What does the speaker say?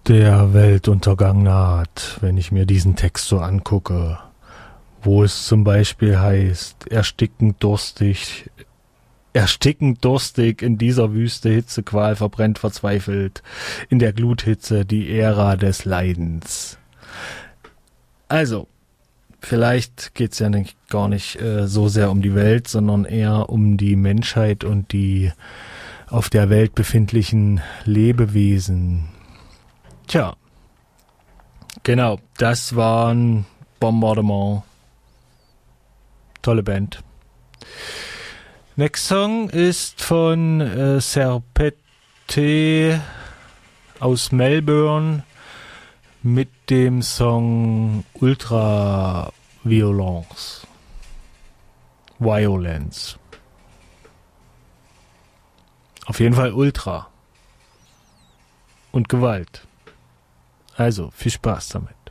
Der Weltuntergang naht, wenn ich mir diesen Text so angucke, wo es zum Beispiel heißt, erstickend durstig in dieser Wüste, Hitzequal, verbrennt verzweifelt, in der Gluthitze die Ära des Leidens. Also, vielleicht geht's ja gar nicht so sehr um die Welt, sondern eher um die Menschheit und die auf der Welt befindlichen Lebewesen. Tja, genau, das war ein Bombardement. Tolle Band. Next Song ist von Serpette aus Melbourne mit dem Song Ultraviolence. Violence. Auf jeden Fall Ultra. Und Gewalt. Also, viel Spaß damit.